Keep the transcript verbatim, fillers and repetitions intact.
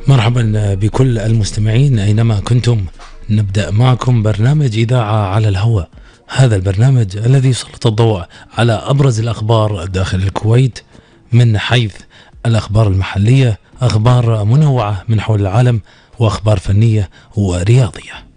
مرحبا بكل المستمعين أينما كنتم. نبدأ معكم برنامج إذاعة على الهواء. هذا البرنامج الذي يسلط الضوء على أبرز الأخبار داخل الكويت من حيث الأخبار المحلية، أخبار منوعة من حول العالم، وأخبار فنية ورياضية.